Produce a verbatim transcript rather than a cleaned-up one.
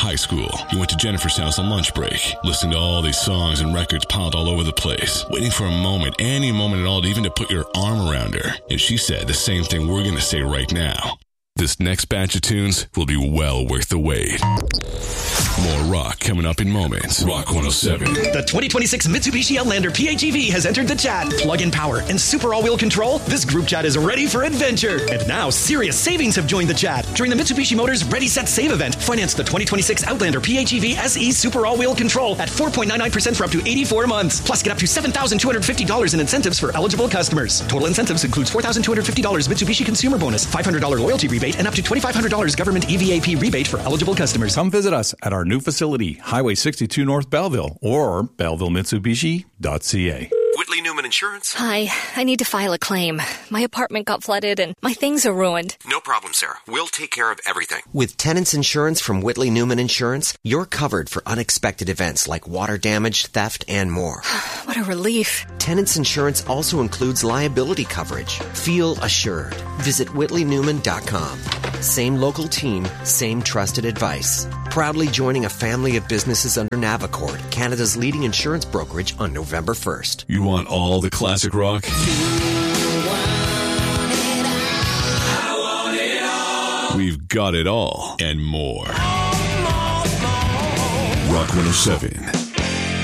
high school. You went to Jennifer's house on lunch break, listening to all these songs and records piled all over the place, waiting for a moment, any moment at all, even to put your arm around her. And she said the same thing we're going to say right now. This next batch of tunes will be well worth the wait. More rock coming up in moments. Rock one oh seven. The twenty twenty-six Mitsubishi Outlander P H E V has entered the chat. Plug-in power and super all-wheel control. This group chat is ready for adventure. And now serious savings have joined the chat. During the Mitsubishi Motors Ready Set Save event, finance the twenty twenty-six Outlander P H E V S E Super All-Wheel Control at four point nine nine percent for up to eighty-four months. Plus, get up to seven thousand two hundred fifty dollars in incentives for eligible customers. Total incentives includes four thousand two hundred fifty dollars Mitsubishi consumer bonus, five hundred dollars loyalty rebate, and up to twenty-five hundred dollars government E V A P rebate for eligible customers. Come visit us at our new facility, Highway sixty-two North Belleville, or belleville mitsubishi dot c a. Whitley Newman Insurance. Hi, I need to file a claim. My apartment got flooded and my things are ruined. No problem, Sarah. We'll take care of everything. With Tenants Insurance from Whitley Newman Insurance, you're covered for unexpected events like water damage, theft, and more. What a relief. Tenants Insurance also includes liability coverage. Feel assured. Visit whitley newman dot com. Same local team, same trusted advice. Proudly joining a family of businesses under Navicord, Canada's leading insurance brokerage, on November first. You want all the classic rock? We've got it all and more. Rock one oh seven.